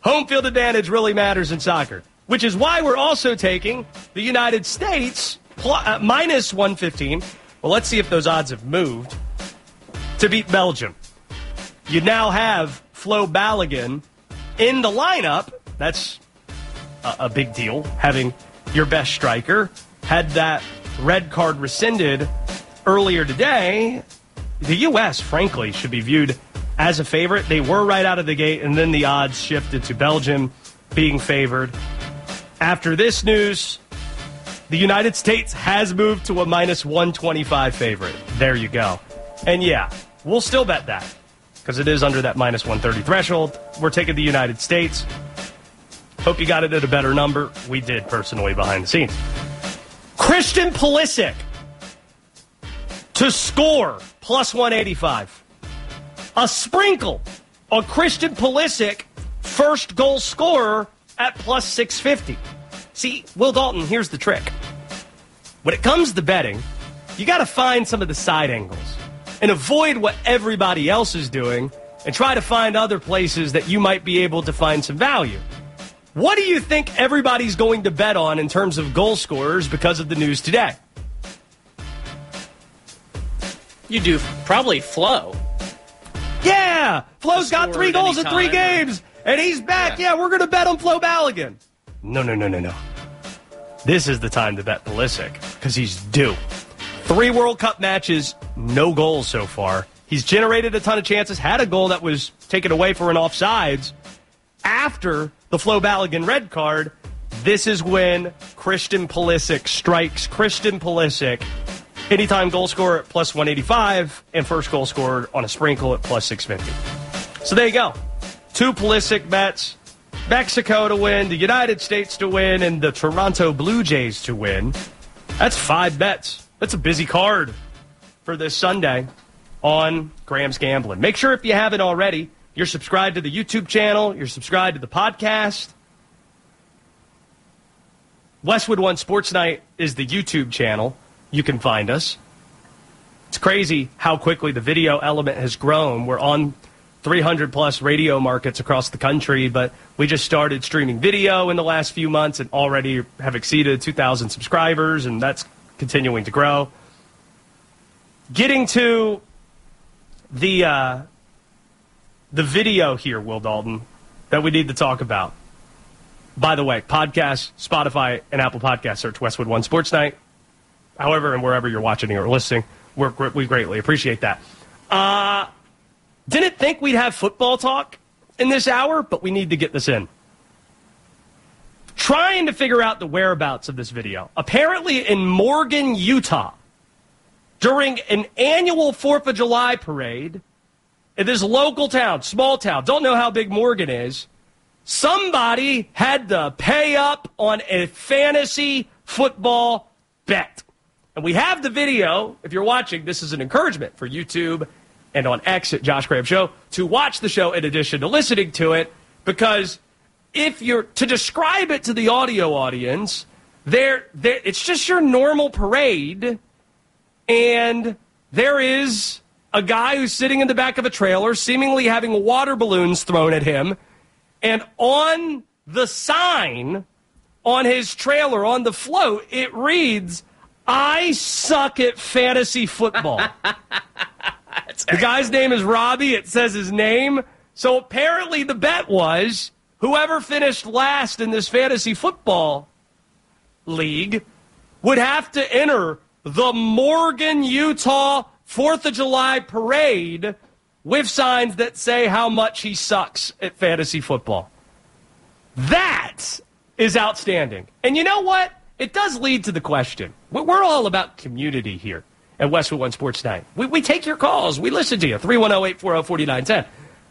Home field advantage really matters in soccer, which is why we're also taking the United States minus 115. Well, let's see if those odds have moved to beat Belgium. You now have Flo Balogun in the lineup. That's a big deal, having your best striker. Had that red card rescinded earlier today, the U.S., frankly, should be viewed as a favorite. They were right out of the gate, and then the odds shifted to Belgium being favored. After this news, the United States has moved to a minus 125 favorite. There you go. And yeah, we'll still bet that because it is under that minus 130 threshold. We're taking the United States. Hope you got it at a better number. We did, personally, behind the scenes. Christian Pulisic to score plus 185. A sprinkle on Christian Pulisic, first goal scorer at plus 650. See, Will Dalton, here's the trick. When it comes to betting, you got to find some of the side angles and avoid what everybody else is doing and try to find other places that you might be able to find some value. What do you think everybody's going to bet on in terms of goal scorers because of the news today? You do probably Flo. Yeah, Flo's got 3 goals in 3 games, and he's back. Yeah, we're going to bet on Flo Balogun. No. This is the time to bet Pulisic because he's due. 3 World Cup matches, no goals so far. He's generated a ton of chances, had a goal that was taken away for an offsides. After the Flo Balogun red card, this is when Christian Pulisic strikes. Christian Pulisic, anytime goal scorer at plus 185, and first goal scored on a sprinkle at plus 650. So there you go. 2 Pulisic bets. Mexico to win, the United States to win, and the Toronto Blue Jays to win. That's 5 bets. That's a busy card for this Sunday on Graham's Gambling. Make sure if you haven't already, you're subscribed to the YouTube channel, you're subscribed to the podcast. Westwood One Sports Night is the YouTube channel. You can find us. It's crazy how quickly the video element has grown. We're on 300-plus radio markets across the country, but we just started streaming video in the last few months and already have exceeded 2,000 subscribers, and that's continuing to grow. Getting to the video here, Will Dalton, that we need to talk about. By the way, podcast, Spotify, and Apple Podcasts, search Westwood One Sports Night. However, and wherever you're watching or listening, we greatly appreciate that. Didn't think we'd have football talk in this hour, but we need to get this in. Trying to figure out the whereabouts of this video. Apparently in Morgan, Utah, during an annual 4th of July parade, in this local town, small town, don't know how big Morgan is, somebody had to pay up on a fantasy football bet. And we have the video. If you're watching, this is an encouragement for YouTube and on X at Josh Graham Show to watch the show in addition to listening to it, because if you're to describe it to the audio audience, it's just your normal parade, and there is a guy who's sitting in the back of a trailer, seemingly having water balloons thrown at him, and on the sign on his trailer, on the float, it reads, "I suck at fantasy football." The guy's name is Robbie. It says his name. So apparently the bet was whoever finished last in this fantasy football league would have to enter the Morgan, Utah 4th of July parade with signs that say how much he sucks at fantasy football. That is outstanding. And you know what? It does lead to the question. We're all about community here at Westwood One Sports Night. We take your calls. We listen to you. 310-840-4910.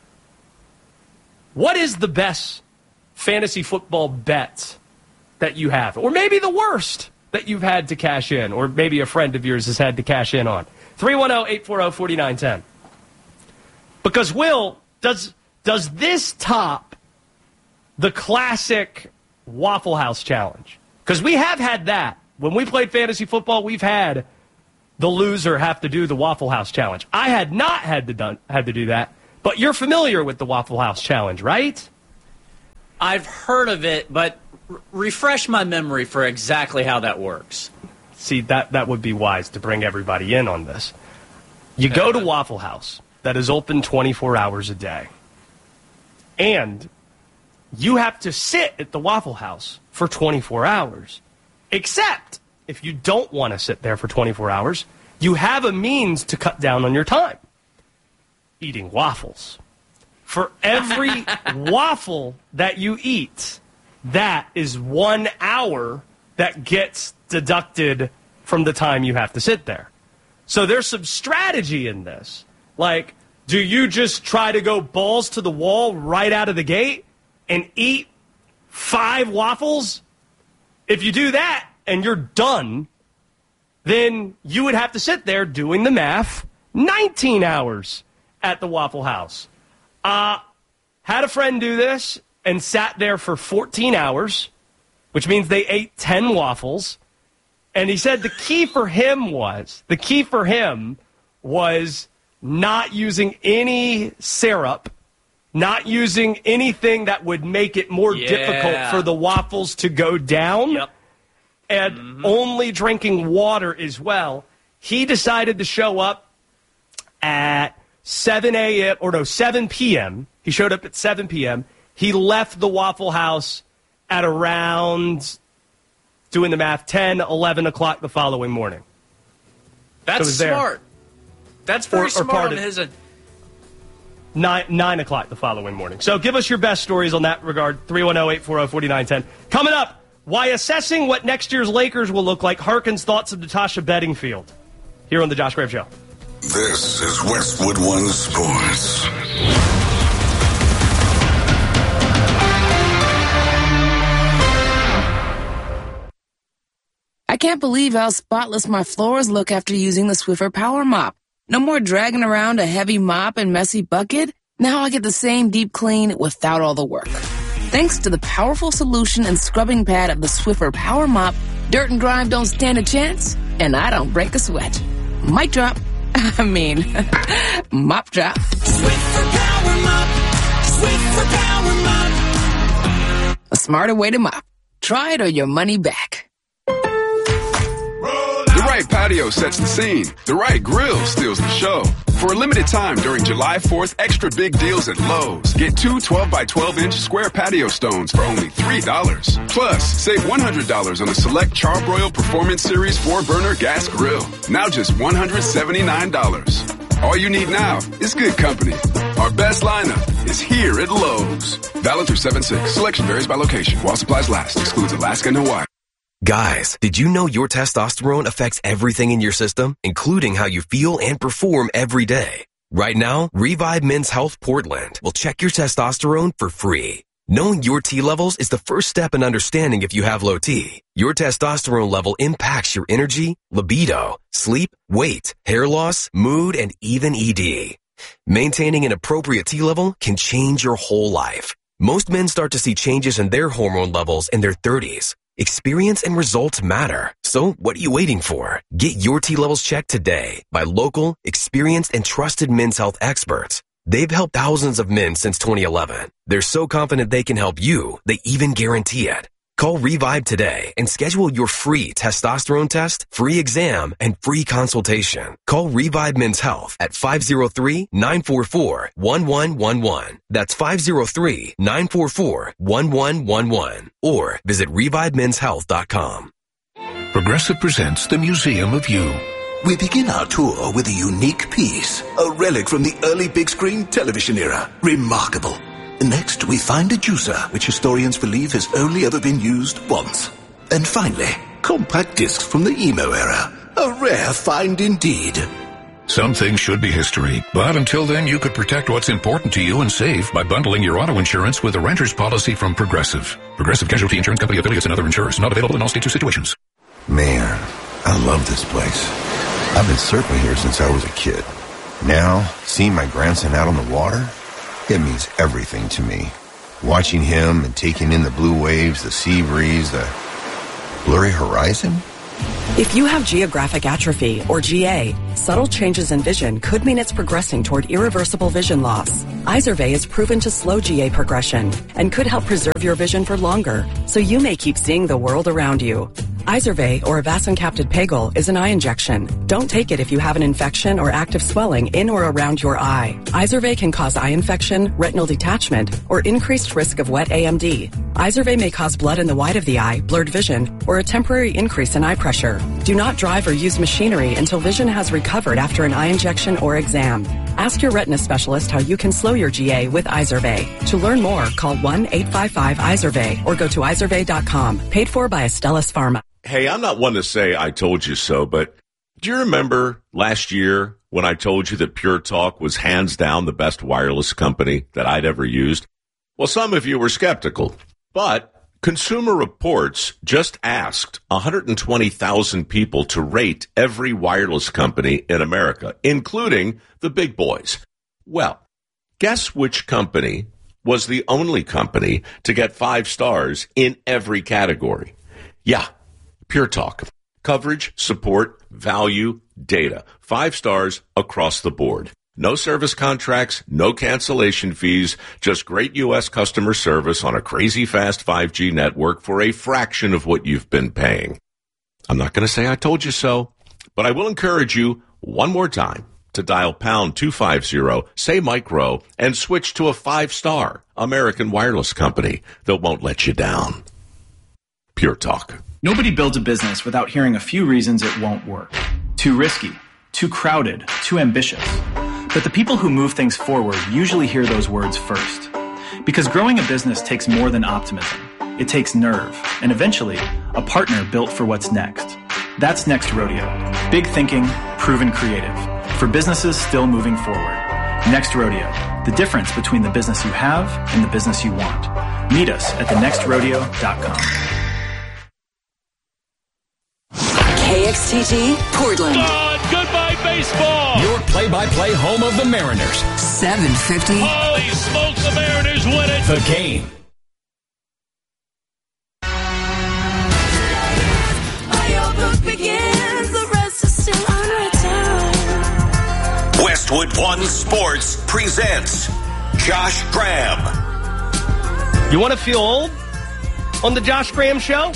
What is the best fantasy football bet that you have? Or maybe the worst that you've had to cash in, or maybe a friend of yours has had to cash in on. 310-840-4910. Because, Will, does this top the classic Waffle House Challenge? Because we have had that. When we played fantasy football, we've had the loser have to do the Waffle House Challenge. I had not had to do that, but you're familiar with the Waffle House Challenge, right? I've heard of it, but refresh my memory for exactly how that works. See, that would be wise to bring everybody in on this. You go to Waffle House, that is open 24 hours a day, and you have to sit at the Waffle House for 24 hours. Except, if you don't want to sit there for 24 hours, you have a means to cut down on your time. Eating waffles. For every waffle that you eat, that is 1 hour that gets deducted from the time you have to sit there. So there's some strategy in this. Like, do you just try to go balls to the wall right out of the gate and eat 5 waffles? If you do that and you're done, then you would have to sit there doing the math 19 hours at the Waffle House. Had a friend do this and sat there for 14 hours, which means they ate 10 waffles. And he said the key for him was not using any syrup, not using anything that would make it more difficult for the waffles to go down, and only drinking water as well. He decided to show up at 7 p.m. He showed up at 7 p.m. He left the Waffle House at around, doing the math, 10, 11 o'clock the following morning. That's smart. That's very smart on his end. 9 o'clock the following morning. So give us your best stories on that regard. 310-840-4910. Coming up, why assessing what next year's Lakers will look like harkens thoughts of Natasha Bedingfield. Here on The Josh Graham Show. This is Westwood One Sports. I can't believe how spotless my floors look after using the Swiffer Power Mop. No more dragging around a heavy mop and messy bucket. Now I get the same deep clean without all the work. Thanks to the powerful solution and scrubbing pad of the Swiffer Power Mop, dirt and grime don't stand a chance, and I don't break a sweat. Mic drop. Mop drop. Swiffer Power Mop. Swiffer Power Mop. A smarter way to mop. Try it or your money back. The right patio sets the scene. The right grill steals the show. For a limited time during July 4th, extra big deals at Lowe's. Get 2 12-by-12-inch square patio stones for only $3. Plus, save $100 on the select Charbroil Performance Series 4-burner gas grill. Now just $179. All you need now is good company. Our best lineup is here at Lowe's. Valid through 7/6. Selection varies by location. While supplies last. Excludes Alaska and Hawaii. Guys, did you know your testosterone affects everything in your system, including how you feel and perform every day? Right now, Revive Men's Health Portland will check your testosterone for free. Knowing your T levels is the first step in understanding if you have low T. Your testosterone level impacts your energy, libido, sleep, weight, hair loss, mood, and even ED. Maintaining an appropriate T level can change your whole life. Most men start to see changes in their hormone levels in their 30s. Experience and results matter. So what are you waiting for? Get your T levels checked today by local, experienced, and trusted men's health experts. They've helped thousands of men since 2011. They're so confident they can help you, they even guarantee it. Call Revive today and schedule your free testosterone test, free exam, and free consultation. Call Revive Men's Health at 503-944-1111. That's 503-944-1111. Or visit ReviveMen'sHealth.com. Progressive presents the Museum of You. We begin our tour with a unique piece, a relic from the early big screen television era. Remarkable. Next, we find a juicer, which historians believe has only ever been used once. And finally, compact discs from the emo era. A rare find indeed. Some things should be history, but until then you could protect what's important to you and save by bundling your auto insurance with a renter's policy from Progressive. Progressive Casualty Insurance Company affiliates and other insurers. Not available in all states or situations. Man, I love this place. I've been surfing here since I was a kid. Now, seeing my grandson out on the water, it means everything to me. Watching him and taking in the blue waves, the sea breeze, the blurry horizon. If you have geographic atrophy, or GA, subtle changes in vision could mean it's progressing toward irreversible vision loss. Izervay is proven to slow GA progression and could help preserve your vision for longer, so you may keep seeing the world around you. Izervay, or avacincaptad pegol, is an eye injection. Don't take it if you have an infection or active swelling in or around your eye. Izervay can cause eye infection, retinal detachment, or increased risk of wet AMD. Izervay may cause blood in the white of the eye, blurred vision, or a temporary increase in eye pressure. Do not drive or use machinery until vision has recovered after an eye injection or exam. Ask your retina specialist how you can slow your GA with Izervay. To learn more, call 1-855-IZERVAY or go to izervay.com. Paid for by Astellas Pharma. Hey, I'm not one to say I told you so, but do you remember last year when I told you that Pure Talk was hands down the best wireless company that I'd ever used? Well, some of you were skeptical, but Consumer Reports just asked 120,000 people to rate every wireless company in America, including the big boys. Well, guess which company was the only company to get 5 stars in every category? Yeah, Pure Talk. Coverage, support, value, data. 5 stars across the board. No service contracts, no cancellation fees, just great U.S. customer service on a crazy fast 5G network for a fraction of what you've been paying. I'm not going to say I told you so, but I will encourage you one more time to dial pound 250, say micro, and switch to a 5-star American wireless company that won't let you down. Pure Talk. Nobody builds a business without hearing a few reasons it won't work. Too risky, too crowded, too ambitious. But the people who move things forward usually hear those words first. Because growing a business takes more than optimism. It takes nerve, and eventually, a partner built for what's next. That's Next Rodeo. Big thinking, proven creative. For businesses still moving forward. Next Rodeo. The difference between the business you have and the business you want. Meet us at thenextrodeo.com. KXTG, Portland. Goodbye, baseball. Your play-by-play home of the Mariners. 750. Holy smokes, the Mariners win it. The Game. Begins, the rest is still unwritten. Westwood One Sports presents Josh Graham. You want to feel old on the Josh Graham Show?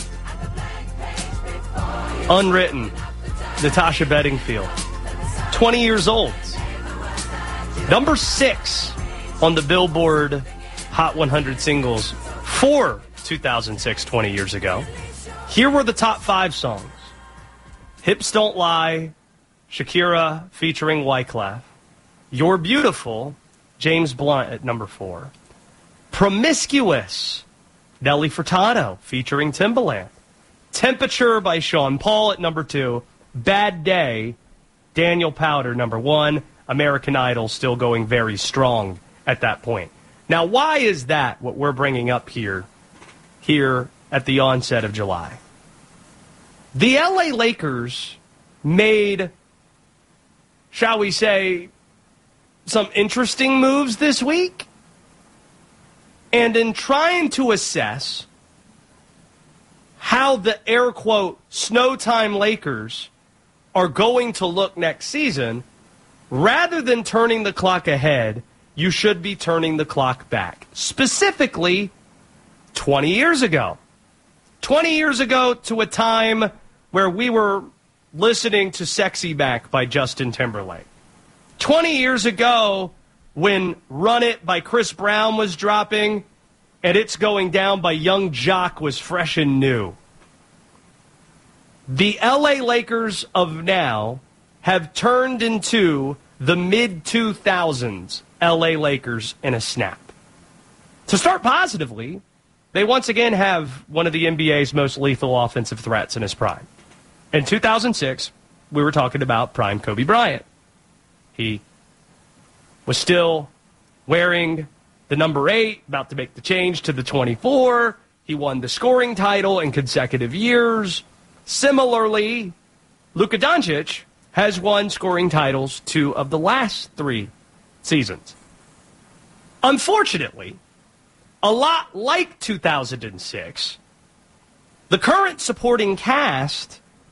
Unwritten. Natasha Bedingfield. 20 years old. Number 6 on the Billboard Hot 100 singles for 2006, 20 years ago. Here were the top 5 songs. Hips Don't Lie, Shakira featuring Wyclef. You're Beautiful, James Blunt at number 4. Promiscuous, Nelly Furtado featuring Timbaland. Temperature by Sean Paul at number 2. Bad Day, Daniel Powder, number 1. American Idol still going very strong at that point. Now, why is that what we're bringing up here at the onset of July? The LA Lakers made, shall we say, some interesting moves this week. And in trying to assess how the air quote snow time Lakers are going to look next season, rather than turning the clock ahead, you should be turning the clock back. Specifically, 20 years ago. 20 years ago to a time where we were listening to Sexy Back by Justin Timberlake. 20 years ago when Run It by Chris Brown was dropping and It's Going Down by Young Jock was fresh and new. The LA Lakers of now have turned into the mid-2000s LA Lakers in a snap. To start positively, they once again have one of the NBA's most lethal offensive threats in his prime. In 2006, we were talking about prime Kobe Bryant. He was still wearing the number 8, about to make the change to the 24. He won the scoring title in consecutive years. Similarly, Luka Doncic has won scoring titles 2 of the last 3 seasons. Unfortunately, a lot like 2006, the current supporting cast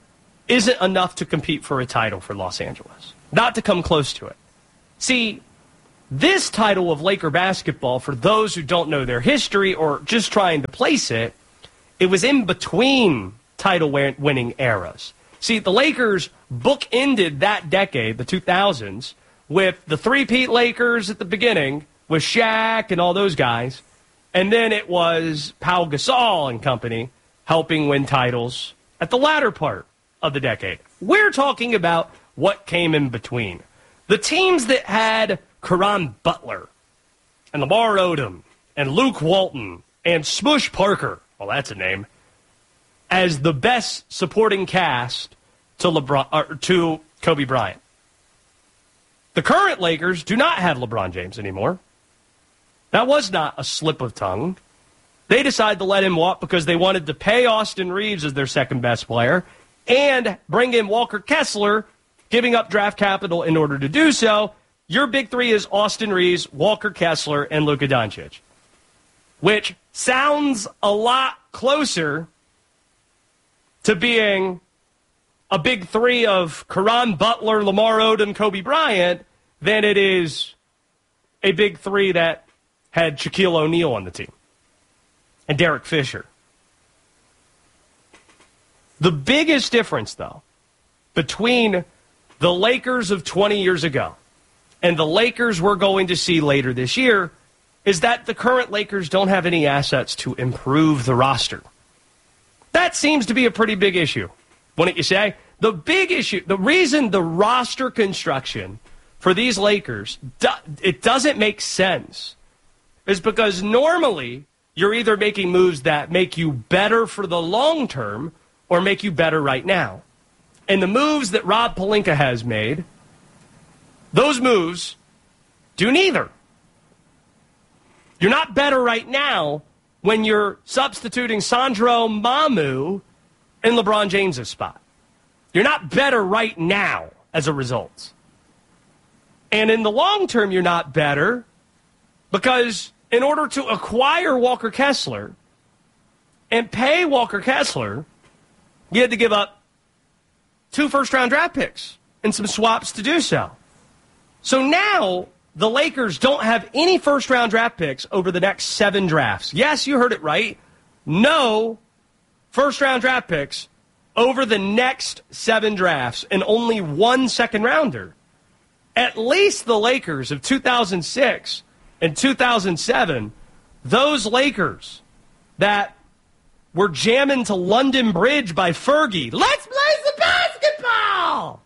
isn't enough to compete for a title for Los Angeles. Not to come close to it. See, this title of Laker basketball, for those who don't know their history or just trying to place it, it was in between title-winning eras. See, the Lakers bookended that decade, the 2000s, with the three-peat Lakers at the beginning, with Shaq and all those guys, and then it was Pau Gasol and company helping win titles at the latter part of the decade. We're talking about what came in between. The teams that had Caron Butler and Lamar Odom and Luke Walton and Smush Parker, well, that's a name, as the best supporting cast to Kobe Bryant. The current Lakers do not have LeBron James anymore. That was not a slip of tongue. They decided to let him walk because they wanted to pay Austin Reeves as their second best player and bring in Walker Kessler, giving up draft capital in order to do so. Your big three is Austin Reeves, Walker Kessler, and Luka Doncic, which sounds a lot closer to being a big three of Caron Butler, Lamar Odom, Kobe Bryant than it is a big three that had Shaquille O'Neal on the team and Derek Fisher. The biggest difference, though, between the Lakers of 20 years ago and the Lakers we're going to see later this year is that the current Lakers don't have any assets to improve the roster. That seems to be a pretty big issue, wouldn't you say? The big issue, the reason the roster construction for these Lakers, it doesn't make sense, is because normally you're either making moves that make you better for the long term or make you better right now. And the moves that Rob Pelinka has made, those moves do neither. You're not better right now when you're substituting Sandro Mamu in LeBron James' spot. You're not better right now as a result. And in the long term, you're not better because in order to acquire Walker Kessler and pay Walker Kessler, you had to give up 2 first-round draft picks and some swaps to do so. So now the Lakers don't have any first-round draft picks over the next 7 drafts. Yes, you heard it right. No first-round draft picks over the next 7 drafts and only 1 second-rounder. At least the Lakers of 2006 and 2007, those Lakers that were jamming to London Bridge by Fergie, let's play some basketball!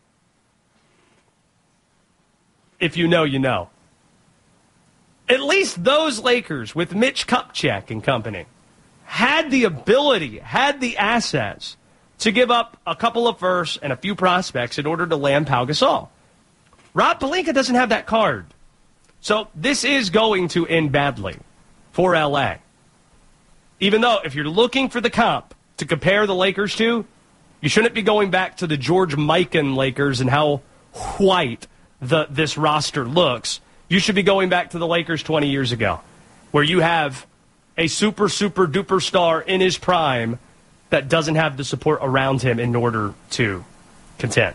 If you know, you know. At least those Lakers with Mitch Kupchak and company had the ability, had the assets to give up a couple of firsts and a few prospects in order to land Pau Gasol. Rob Pelinka doesn't have that card. So this is going to end badly for L.A. Even though if you're looking for the comp to compare the Lakers to, you shouldn't be going back to the George Mikan Lakers and how white this roster looks. You should be going back to the Lakers 20 years ago, where you have a super, super duper star in his prime that doesn't have the support around him in order to contend.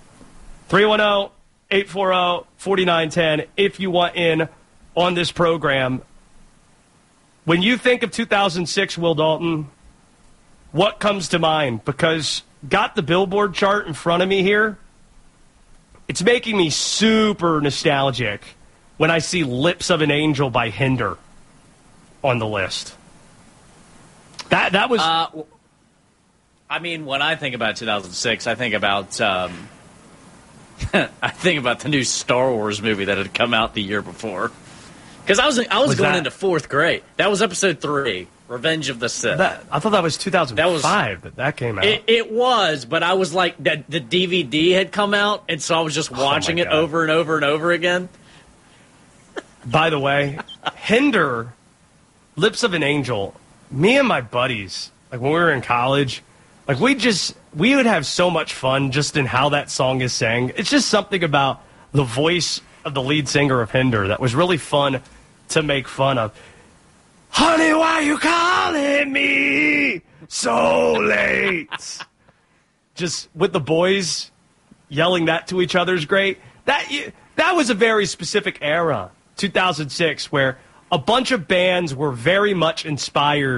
310-840-4910 if you want in on this program. When you think of 2006, Will Dalton, what comes to mind? Because got the Billboard chart in front of me here. It's making me super nostalgic when I see Lips of an Angel by Hinder on the list. That was... I mean, when I think about 2006, I think about I think about the new Star Wars movie that had come out the year before. Because I was going into 4th grade. That was episode 3, Revenge of the Sith. I thought that was 2005 that came out. It was, but I was like, the DVD had come out, and so I was just watching it over and over and over again. By the way, Hinder, Lips of an Angel, me and my buddies, like when we were in college, like we would have so much fun just in how that song is sang. It's just something about the voice of the lead singer of Hinder that was really fun to make fun of. Honey, why you calling me so late? just with the boys yelling that to each other is great. That was a very specific era, 2006, where a bunch of bands were very much inspired